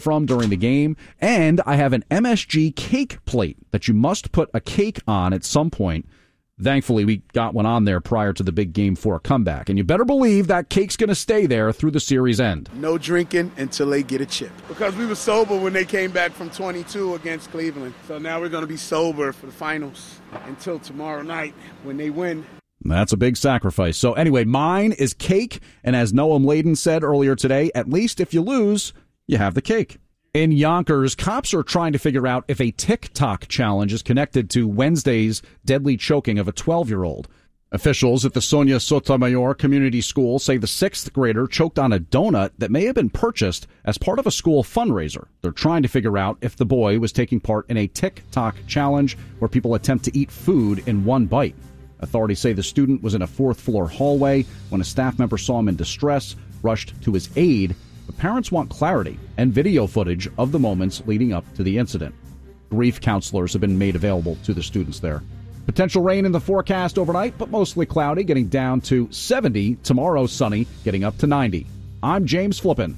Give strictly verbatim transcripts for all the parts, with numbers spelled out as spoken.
from during the game, and I have an M S G cake plate that you must put a cake on at some point. Thankfully, we got one on there prior to the big Game four comeback, and you better believe that cake's going to stay there through the series end. No drinking until they get a chip. Because we were sober when they came back from twenty-two against Cleveland. So now we're going to be sober for the finals until tomorrow night when they win. That's a big sacrifice. So anyway, mine is cake, and as Noam Laden said earlier today, at least if you lose, you have the cake. In Yonkers, cops are trying to figure out if a TikTok challenge is connected to Wednesday's deadly choking of a twelve-year-old. Officials at the Sonia Sotomayor Community School say the sixth grader choked on a donut that may have been purchased as part of a school fundraiser. They're trying to figure out if the boy was taking part in a TikTok challenge where people attempt to eat food in one bite. Authorities say the student was in a fourth-floor hallway when a staff member saw him in distress, rushed to his aid. But parents want clarity and video footage of the moments leading up to the incident. Grief counselors have been made available to the students there. Potential rain in the forecast overnight, but mostly cloudy, getting down to seventy. Tomorrow, sunny, getting up to ninety. I'm James Flippin.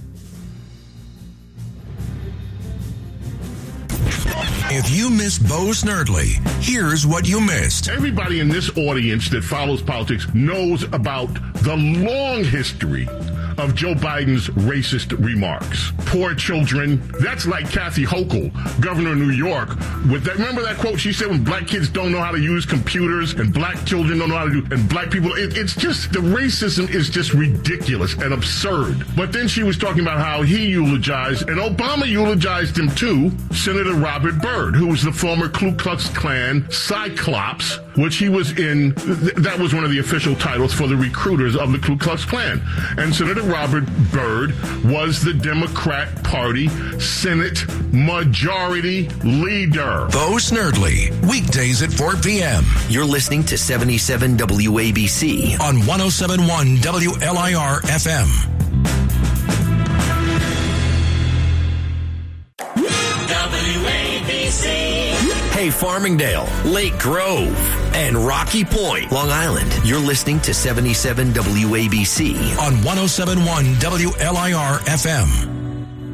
If you missed Bo Snerdley, here's what you missed. Everybody in this audience that follows politics knows about the long history of Joe Biden's racist remarks. Poor children. That's like Kathy Hochul, governor of New York. With that, remember that quote she said when black kids don't know how to use computers and black children don't know how to do, and black people, it, it's just, the racism is just ridiculous and absurd. But then she was talking about how he eulogized, and Obama eulogized him too, Senator Robert Byrd, who was the former Ku Klux Klan Cyclops, which he was in, th- that was one of the official titles for the recruiters of the Ku Klux Klan. And Senator Robert Byrd was the Democrat Party Senate Majority Leader. Bo Snerdley, weekdays at four p.m. You're listening to seventy-seven W A B C on one oh seven point one W L I R F M. W A B C. Hey, Farmingdale, Lake Grove, and Rocky Point, Long Island. You're listening to seventy-seven W A B C on one oh seven point one W L I R F M.